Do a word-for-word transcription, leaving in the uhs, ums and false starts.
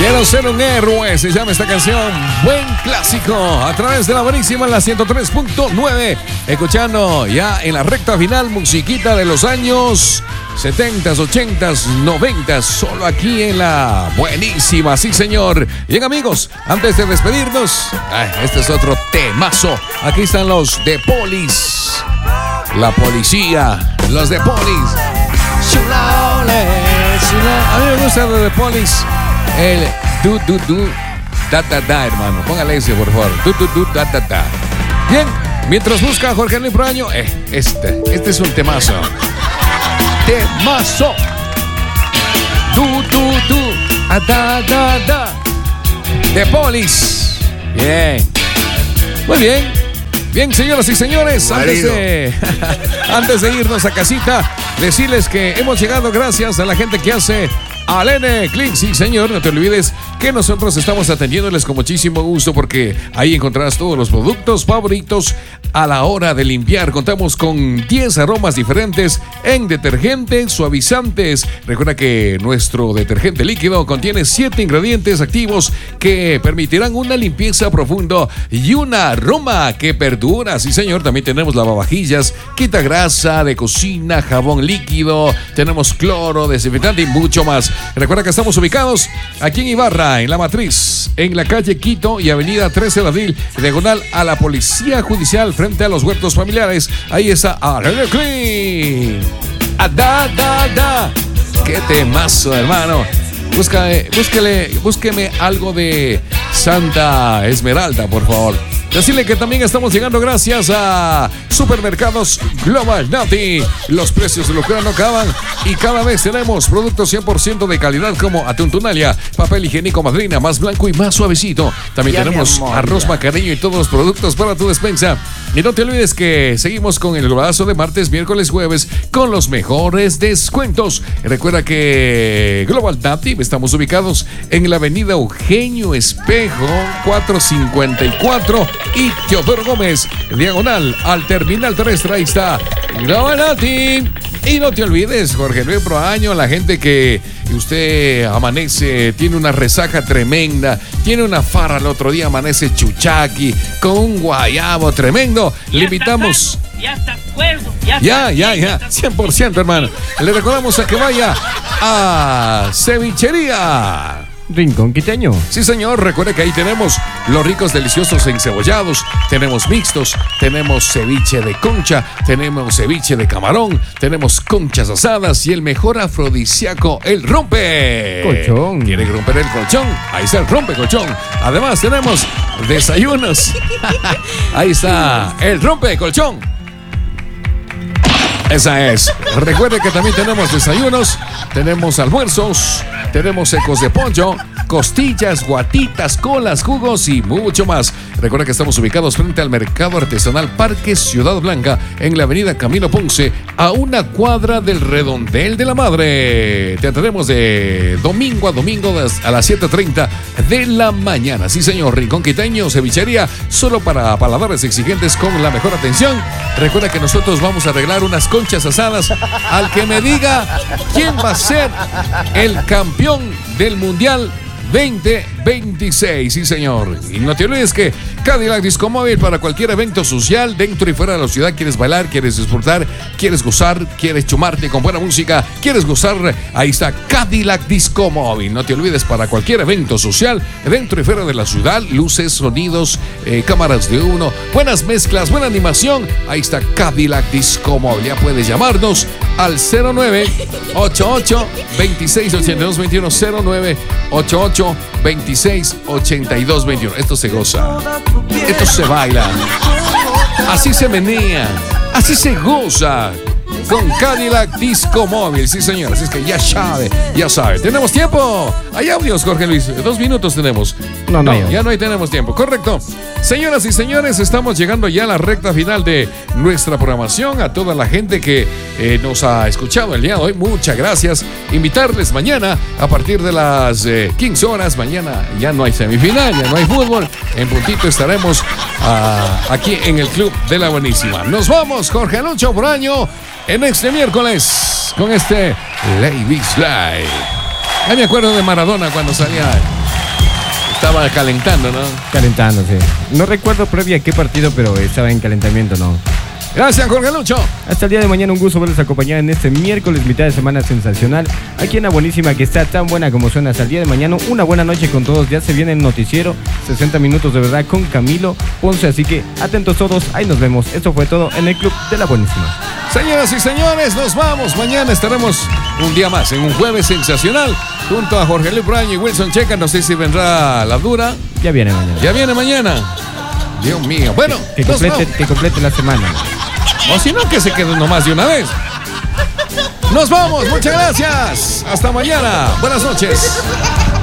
Quiero ser un héroe, se llama esta canción. Buen clásico, a través de la buenísima en la ciento tres punto nueve. Escuchando ya en la recta final, musiquita de los años setentas, ochentas, noventas, solo aquí en la buenísima, sí señor. Bien amigos, antes de despedirnos, ay, este es otro temazo. Aquí están los de Polis, la policía, los de Polis. A mí me gusta los de Polis. El du du du da da da, hermano. Póngale ese, por favor. Du du du da da da. Bien, mientras busca a Jorge Luis Proaño, eh, este, este es un temazo. Temazo. Du du du a da da da. De Polis. Bien. Muy bien. Bien, señoras y señores, antes de, antes de irnos a casita, decirles que hemos llegado gracias a la gente que hace Alene Click. Sí, señor, no te olvides que nosotros estamos atendiéndoles con muchísimo gusto porque ahí encontrarás todos los productos favoritos a la hora de limpiar. Contamos con diez aromas diferentes en detergentes, suavizantes. Recuerda que nuestro detergente líquido contiene siete ingredientes activos que permitirán una limpieza profunda y un aroma que perdura. Sí, señor, también tenemos lavavajillas, quita grasa de cocina, jabón líquido, tenemos cloro, desinfectante y mucho más. Recuerda que estamos ubicados aquí en Ibarra, en La Matriz, en la calle Quito y avenida trece de abril, diagonal a la Policía Judicial, frente a los huertos familiares. Ahí está Alene Clean. Ah, da, da, da. Qué temazo, hermano. Busca, búsquele, búsqueme algo de Santa Esmeralda, por favor. Decirle que también estamos llegando gracias a Supermercados Global Nati. Los precios de locura no acaban y cada vez tenemos productos cien por ciento de calidad como atún Tunalia, papel higiénico Madrina, más blanco y más suavecito. También ya tenemos amor, arroz ya. Macareño y todos los productos para tu despensa. Y no te olvides que seguimos con el globalazo de martes, miércoles, jueves con los mejores descuentos. Recuerda que Global Nati estamos ubicados en la avenida Eugenio Espejo cuatrocientos cincuenta y cuatro y Teodoro Gómez, diagonal al terminal terrestre. Ahí está Global Nati. Y no te olvides, Jorge Luis Proaño, la gente que usted amanece, tiene una resaca tremenda, tiene una farra el otro día, amanece chuchaqui, con un guayabo tremendo. Le invitamos. Ya está cuerdo, ya Ya, ya, ya, cien por ciento, hermano. Le recordamos a que vaya a Cevichería Rincón Quiteño. Sí, señor, recuerde que ahí tenemos los ricos, deliciosos encebollados, tenemos mixtos, tenemos ceviche de concha, tenemos ceviche de camarón, tenemos conchas asadas y el mejor afrodisíaco, el rompe colchón. ¿Quiere romper el colchón? Ahí está el rompe colchón. Además tenemos desayunos. Ahí está el rompe colchón. Esa es. Recuerde que también tenemos desayunos, tenemos almuerzos, tenemos secos de pollo, costillas, guatitas, colas, jugos y mucho más. Recuerda que estamos ubicados frente al Mercado Artesanal Parque Ciudad Blanca, en la avenida Camilo Ponce, a una cuadra del Redondel de la Madre. Te atenderemos de domingo a domingo a las siete treinta de la mañana. Sí, señor, Rincón Quiteño, cevichería, solo para paladares exigentes con la mejor atención. Recuerda que nosotros vamos a arreglar unas conchas asadas al que me diga quién va a ser el campeón del Mundial veinte veintiséis, sí señor. Y no te olvides que Cadillac Disco Móvil para cualquier evento social dentro y fuera de la ciudad. Quieres bailar, quieres disfrutar, quieres gozar, quieres chumarte con buena música, quieres gozar, ahí está Cadillac Disco Móvil. No te olvides, para cualquier evento social dentro y fuera de la ciudad, luces, sonidos, eh, cámaras de uno, buenas mezclas, buena animación, ahí está Cadillac Disco Móvil. Ya puedes llamarnos al cero nueve ocho ocho, veintiséis ochenta y dos veintiuno, cero nueve ocho ocho, veintiséis ochenta y dos veintiuno. Esto se goza, esto se baila, así se menea, así se goza con Cadillac Disco Móvil. Sí, señor, así es que ya sabe, ya sabe. ¿Tenemos tiempo? Hay audios, Jorge Luis. Dos minutos tenemos. No, no, no ya no hay tenemos tiempo. Correcto. Señoras y señores, estamos llegando ya a la recta final de nuestra programación. A toda la gente que eh, nos ha escuchado el día de hoy, muchas gracias. Invitarles mañana a partir de las eh, quince horas. Mañana ya no hay semifinal, ya no hay fútbol. En puntito estaremos uh, aquí en el Club de la Buenísima. Nos vamos, Jorge Lucho Proaño, en este miércoles con este Lady Slide. Ya me acuerdo de Maradona cuando salía Estaba calentando, ¿no? Calentando, sí. No recuerdo previa qué partido, pero estaba en calentamiento, ¿no? Gracias, Jorge Lucho. Hasta el día de mañana, un gusto verles acompañar en este miércoles, mitad de semana sensacional. Aquí en La Buenísima, que está tan buena como suena. Hasta el día de mañana, una buena noche con todos. Ya se viene el noticiero, sesenta minutos de verdad con Camilo Ponce. Así que atentos todos, ahí nos vemos. Esto fue todo en el Club de La Buenísima. Señoras y señores, nos vamos. Mañana estaremos un día más, en un jueves sensacional, junto a Jorge Luis Braño y Wilson Checa. No sé si vendrá la dura. Ya viene mañana. Ya viene mañana. Dios mío. Bueno, que, que, complete, que complete la semana. O si no, que se quede nomás de una vez. Nos vamos, muchas gracias. Hasta mañana. Buenas noches.